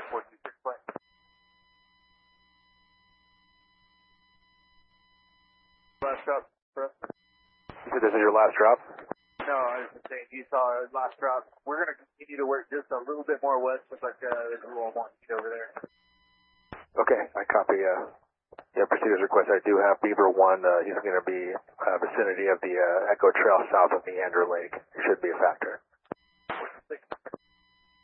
426 flight. Last drop, bro. You said this is your last drop? No, I was just saying, you saw our last drop. We're going to continue to work just a little bit more west, with like there's a little more heat over there. Okay, I copy. Procedures request. I do have Beaver 1. He's going to be vicinity of the Echo Trail south of Meander Lake. It should be a factor.